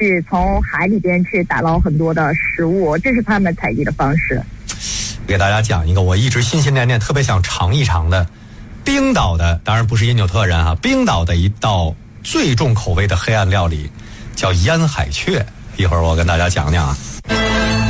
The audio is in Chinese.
去从海里边去打捞很多的食物，这是他们采集的方式。 给大家讲一个我一直心心念念特别想尝一尝的冰岛的，当然不是因纽特人啊，冰岛的一道最重口味的黑暗料理叫腌海雀，一会儿我跟大家讲讲啊。